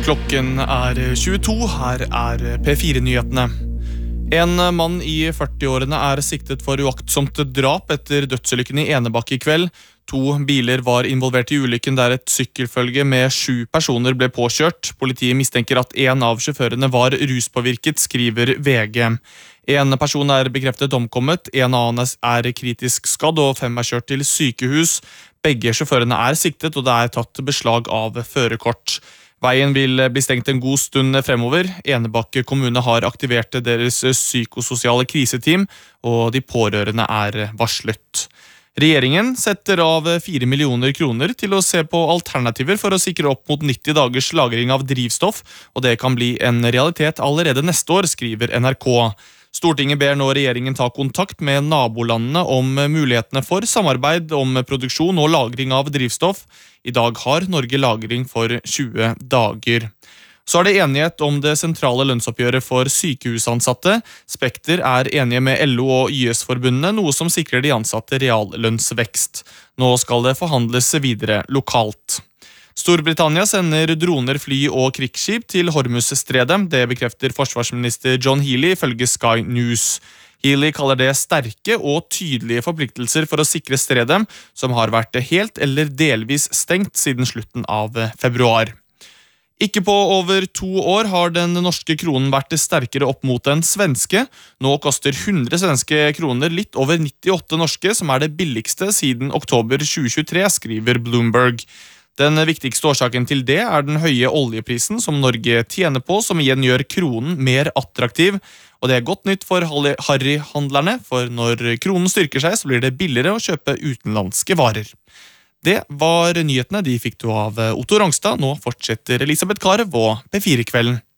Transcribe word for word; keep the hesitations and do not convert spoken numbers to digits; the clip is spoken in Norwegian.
Klokken er tjueto, her er P fire-nyhetene. En mann i førti-årene er siktet for uaktsomt drap etter dødsulykken i Enebakk i kveld. To biler var involvert i ulykken der et sykkelfølge med sju personer ble påkjørt. Politiet mistenker at en av sjåførene var ruspåvirket, skriver V G. En person er bekreftet omkommet, en annen er kritisk skadd og fem er kjørt til sykehus. Begge sjåførene er siktet og det er tatt beslag av førerkort. Veien vil bli stengt en god stund fremover. Enebakk kommune har aktivert deres psykososiale kriseteam, og de pårørende er varslet. Regjeringen setter av fire millioner kroner til å se på alternativer for å sikre opp mot nitti dagers lagring av drivstoff, og det kan bli en realitet allerede neste år, skriver N R K. Stortinget ber nå regjeringen ta kontakt med nabolandene om mulighetene for samarbeid om produksjon og lagring av drivstoff. I dag har Norge lagring for tjue dager. Så er det enighet om det sentrale lønnsoppgjøret for sykehusansatte. Spekter er enige med L O og Y S-forbundene, noe som sikrer de ansatte reallønnsvekst. Nå skal det forhandles videre lokalt. Storbritannia sender droner, fly og krigsskip til Hormuzstredet. Det bekrefter forsvarsminister John Healey ifølge Sky News. Healey kaller det sterke og tydelige forpliktelser for å sikre stredet, som har vært helt eller delvis stengt siden slutten av februar. Ikke på over to år har den norske kronen vært sterkere opp mot den svenske. Nå koster hundre svenske kroner litt over nittiåtte norske, som er det billigste siden oktober tjue tjuetre, skriver Bloomberg. Den viktigste årsaken til det er den høye oljeprisen som Norge tjener på, som igjen gjør kronen mer attraktiv. Og det er godt nytt for harryhandlerne, for når kronen styrker seg, så blir det billigere å kjøpe utenlandske varer. Det var nyhetene, de fikk du av Otto Rangstad. Nå fortsetter Elisabeth Karev og P fire-kvelden.